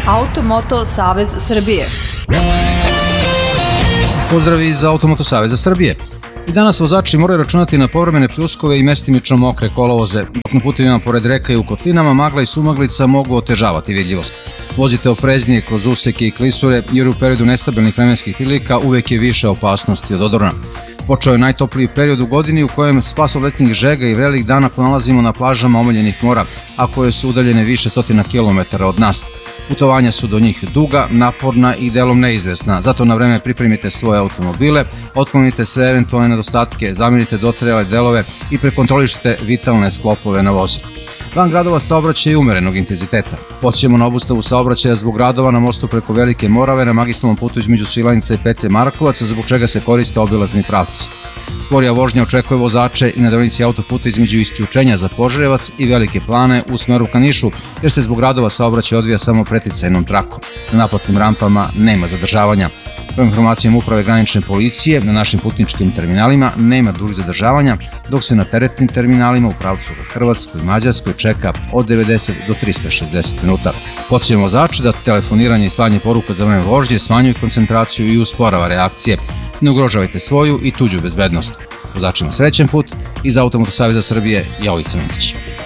Automoto Savez Srbije. Pozdrav iz Automoto Saveza Srbije. I danas vozači moraju računati na povremene pljuskove i mestimično mokre kolovoze, dok na putevima pored reka i u kotlinama magla i sumaglica mogu otežavati vidljivost. Vozite opreznije kroz useke i klisure, jer u periodu nestabilnih vremenskih prilika uvek je više opasnosti od odorna. Počeo je najtopliji period u godini u kojem spas od letnjih žega i vrelih dana pronalazimo na plažama omiljenih mora, a koje su udaljene više stotina kilometara od nas. Putovanja su do njih duga, naporna i delom neizvesna, zato na vreme pripremite svoje automobile, otklonite sve eventualne nedostatke, zamenite dotrajale delove i prekontrolišite vitalne sklopove na vozilu. Van gradova saobraćaj je umerenog intenziteta. Počnemo na obustavu saobraćaja zbog radova na mostu preko Velike Morave na magistralnom putu između Svilajnca i Petlje Markovac, zbog čega se koriste obilazni pravci. Sporija vožnja očekuje vozače i na deonici autoputa između Isključenja za Požarevac i Velike Plane u smeru ka Nišu, jer se zbog radova saobraćaj odvija samo preticajnom trakom. Na naplatnim rampama nema zadržavanja. Prema informacijama Uprave granične policije, na našim putničkim terminalima nema dužih zadržavanja, dok se na teretnim terminalima u pravcu ka Hrvatskoj i Mađarskoj čeka od 90 do 360 minuta. Podsjećamo vozače da telefoniranje i slanje poruka za vreme vožnje smanjuju koncentraciju i usporava reakcije. Ne ugrožavajte svoju i tuđu bezbednost. Vozačima srećen put. Iz Automoto Saveza Srbije, Jovica Mintić.